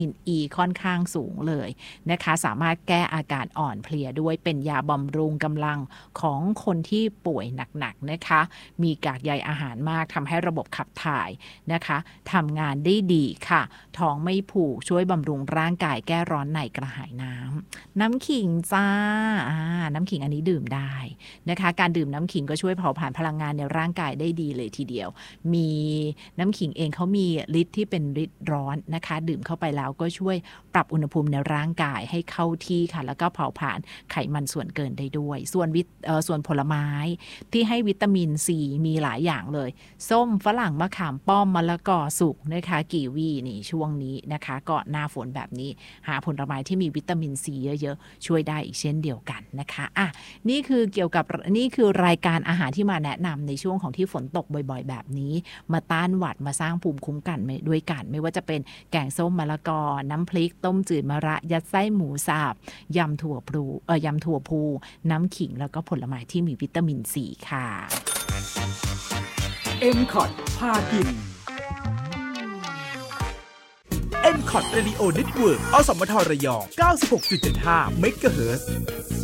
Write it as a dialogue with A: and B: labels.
A: อีค่อนข้างสูงเลยนะคะสามารถแก้อาการอ่อนเพลียด้วยเป็นยาบำรุงกำลังของคนที่ป่วยหนักๆนะคะมีกากใยอาหารมากทำให้ระบบขับถ่ายนะคะทำงานได้ดีค่ะท้องไม่ผูกช่วยบำรุงร่างกายแก้ร้อนในกระหายน้ำขิงจ้าน้ำขิงอันนี้ดื่มได้นะคะการดื่มน้ำขิงก็ช่วยเผาผลาญพลังงานในร่างกายได้ดีเลยทีเดียวมีน้ำขิงเองเขามีฤทธิ์ที่เป็นฤทธิ์ร้อนนะคะดื่มเข้าไปแล้วก็ช่วยปรับอุณหภูมิในร่างกายให้เข้าที่ค่ะแล้วก็เผาผลาญไขมันส่วนเกินได้ด้วยส่วนผลไม้ที่ให้วิตามินซีมีหลายอย่างเลยส้มฝรั่งมะขามป้อมมะละกอสุกนะคะกีวีนี่ช่วงนี้นะคะก็หน้าฝนแบบนี้หาผลไม้ที่มีวิตามินซีเยอะๆช่วยได้อีกเช่นเดียวกันนะคะนี่คือรายการอาหารที่มาแนะนำในช่วงของที่ฝนตกบ่อยๆแบบนี้มาต้านหวัดมาสร้างภูมิคุ้มกันด้วยกันไม่ว่าจะเป็นแกงส้มมะละกอน้ำพริกต้มจืดมะระยัดไส้หมูสับยำถั่วพูน้ำขิงแล้วก็ผลไม้ที่มีวิตามินซีค่ะ
B: MCOT พากิน MCOT Radio Network อสมทระยอง 96.75 เมกะเฮิรตซ์